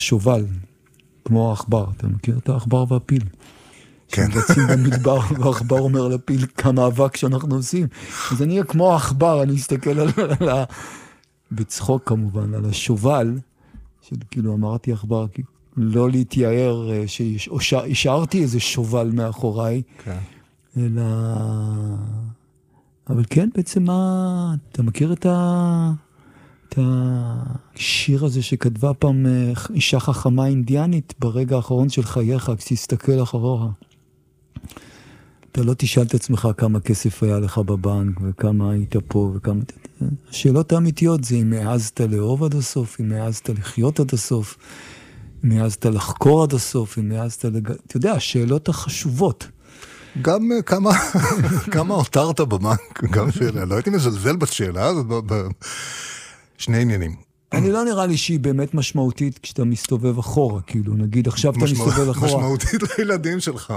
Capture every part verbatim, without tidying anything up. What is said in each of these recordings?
שובל, כמו העכבר, אתה מכיר את העכבר והפיל? כן. שרצים במדבר, והעכבר אומר לפיל כמה אבק שאנחנו עושים. אז אני אהיה כמו העכבר, אני אסתכל על, על ה... בצחוק כמובן, על השובל, שכאילו אמרתי עכבר, לא להתייער, שהשארתי איזה שובל מאחוריי, כן. אלא... אבל כן, בעצם מה... אתה מכיר את ה... את השיר הזה שכתבה פעם אישה חכמה אינדיאנית ברגע האחרון של חייך, כשתסתכל אחריך. אתה לא תשאל את עצמך כמה כסף היה לך בבנק, וכמה היית פה, וכמה... השאלות האמיתיות זה אם העזת לאהוב עד הסוף, אם העזת לחיות עד הסוף, אם העזת לחקור עד הסוף, אם העזת לג... אתה יודע, השאלות החשובות. גם כמה, כמה הותרת בבנק, גם שאלה, לא הייתי מזלזל בשאלה הזאת, שני עניינים. אני לא נראה לי שהיא באמת משמעותית כשאתה מסתובב אחורה, כאילו, נגיד, עכשיו אתה מסתובב אחורה. משמעותית לילדים שלך.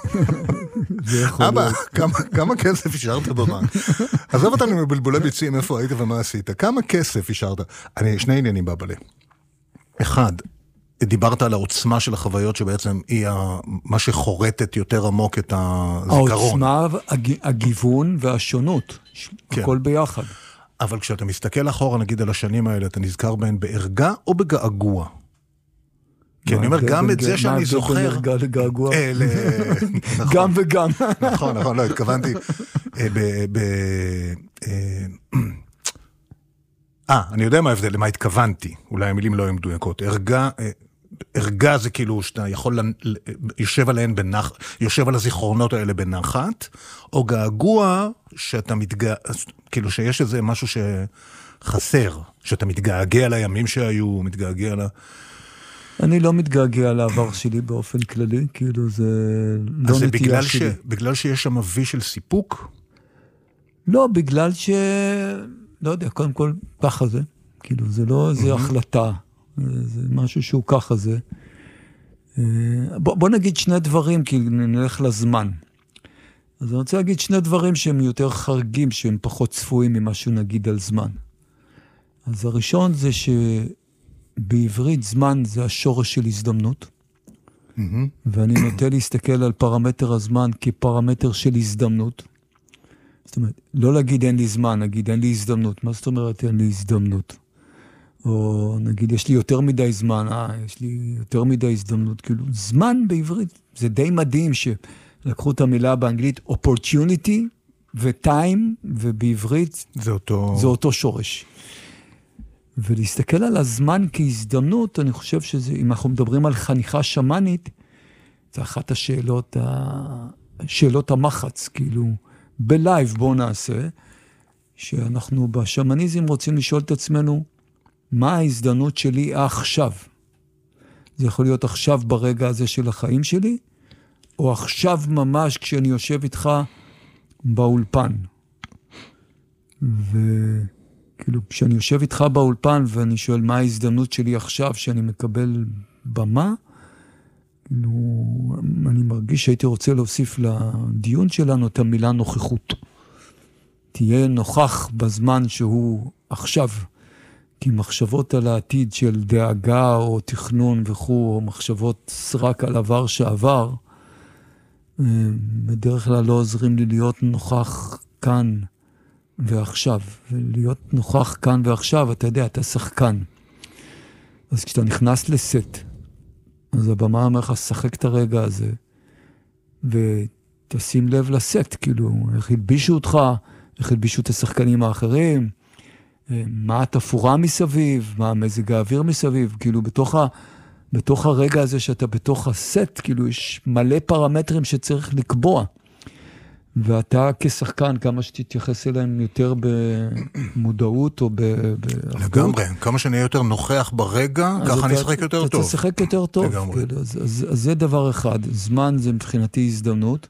אבא, כמה כסף השארת בבנק? עזוב אותנו מבלבולי ביצים, איפה היית ומה עשית? כמה כסף השארת? אני, שני עניינים בבלי. אחד, דיברת על העוצמה של החוויות שבעצם היא מה שחורטת יותר עמוק את הזיכרון. העוצמה, הגיוון והשונות, הכל ביחד. אבל כשאתה מסתכל אחורה, נגיד על השנים האלה, אתה נזכר בהן בערגה או בגעגוע? כי אני אומר, גם את זה שאני זוכר... מה זה בערגה לגעגוע? גם וגם. נכון, נכון, לא, התכוונתי... אה, אני יודע מה ההבדל, למה התכוונתי. אולי המילים לא הן מדויקות. ערגה... ערגה זה כאילו שאתה יכול יושב עליהן בנח, יושב על הזיכרונות האלה בנחת, או געגוע שאתה מתגע... כאילו שיש איזה משהו שחסר, שאתה מתגעגע לימים שהיו, מתגעגע ל... אני לא מתגעגע לעבר שלי באופן כללי, כאילו זה לא נטייה שלי. אז זה בגלל שיש שם וי של סיפוק? לא, בגלל ש... לא יודע, קודם כל, ככה זה. כאילו, זה לא איזו החלטה. זה משהו שהוא ככה זה. בוא, בוא נגיד שני דברים, כי נלך לזמן. אז אני רוצה להגיד שני דברים שהם יותר חרגים, שהם פחות צפויים ממה שנגיד על זמן. אז הראשון זה שבעברית זמן זה השורש של הזדמנות, mm-hmm. ואני נוטה להסתכל על פרמטר הזמן כפרמטר של הזדמנות. זאת אומרת, לא להגיד אין לי זמן, נגיד אין לי הזדמנות. מה זאת אומרת אין לי הזדמנות? או נגיד, יש לי יותר מדי זמן, אה, יש לי יותר מדי הזדמנות, כאילו, זמן בעברית, זה די מדהים שלקחו את המילה באנגלית, opportunity ו-time, ובעברית, זה אותו... זה אותו שורש. ולהסתכל על הזמן כהזדמנות, אני חושב שזה, אם אנחנו מדברים על חניכה שמנית, זה אחת השאלות, השאלות המחץ, כאילו, בלייב בוא נעשה, שאנחנו בשמניזם רוצים לשאול את עצמנו, מה ההזדמנות שלי עכשיו? זה יכול להיות עכשיו ברגע הזה של החיים שלי, או עכשיו ממש כשאני יושב איתך באולפן. וכאילו, כשאני יושב איתך באולפן ואני שואל מה ההזדמנות שלי עכשיו שאני מקבל במה, כאילו, אני מרגיש שהייתי רוצה להוסיף לדיון שלנו את המילה נוכחות. תהיה נוכח בזמן שהוא עכשיו, כי מחשבות על העתיד של דאגה או תכנון וכו', או מחשבות סרק על עבר שעבר, בדרך כלל לא עוזרים לי להיות נוכח כאן ועכשיו. ולהיות נוכח כאן ועכשיו, אתה יודע, אתה שחקן. אז כשאתה נכנס לסט, אז הבמה אומר לך, שחק את הרגע הזה, ותשים לב לסט, כאילו, איך הלבישו אותך, איך הלבישו את השחקנים האחרים, מה התפורה מסביב, מה מזג האוויר מסביב, כאילו בתוך, ה, בתוך הרגע הזה שאתה בתוך הסט, כאילו יש מלא פרמטרים שצריך לקבוע. ואתה כשחקן, כמה שתתייחס אליהם יותר במודעות או באחדות. לגמרי, כמה שאני יותר נוכח ברגע, ככה אני אשחק יותר טוב. אתה תשחק יותר טוב. כאילו, אז, אז, אז זה דבר אחד. זמן זה מבחינתי הזדמנות.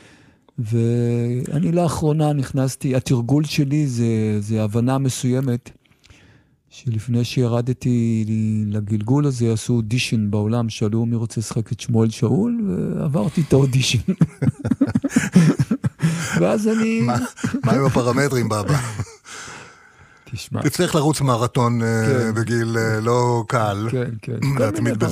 ואני לאחרונה נכנסתי, התרגול שלי זה, זה הבנה מסוימת, שלפני שירדתי לגלגול הזה, עשו אודישן בעולם, שאלו מי רוצה לשחק את שמואל שאול, ועברתי את האודישן. ואז אני... מה היו הפרמטרים, בבא? תשמע. תצטרך לרוץ מרתון בגיל לא קל. כן, כן. להתמיד בזה.